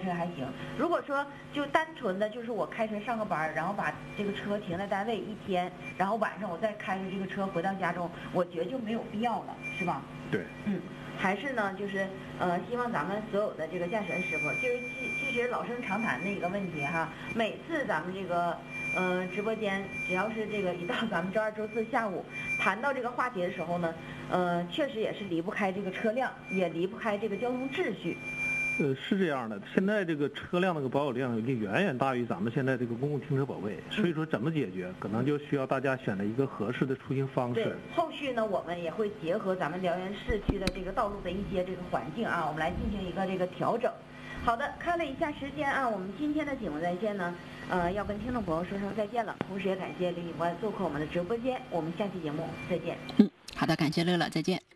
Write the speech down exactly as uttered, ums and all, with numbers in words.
车还行。如果说就单纯的就是我开车上个班，然后把这个车停在单位一天，然后晚上我再开着这个车回到家中，我觉得就没有必要了，是吧？ 对， 嗯。还是呢，就是呃，希望咱们所有的这个驾驶员师傅，就是其其实老生常谈的一个问题哈。每次咱们这个呃直播间，只要是这个一到咱们周二、周四下午谈到这个话题的时候呢，呃，确实也是离不开这个车辆，也离不开这个交通秩序。 呃，是这样的，现在这个车辆那个保有量已经远远大于咱们现在这个公共停车保卫，所以说怎么解决，可能就需要大家选择一个合适的出行方式。 对，后续呢，我们也会结合咱们辽源市区的这个道路的一些这个环境啊，我们来进行一个这个调整。好的，看了一下时间啊，我们今天的景文在线呢，呃，要跟听众朋友说声再见了，同时也感谢李警官做客我们的直播间，我们下期节目再见。 嗯，好的，感谢乐乐，再见。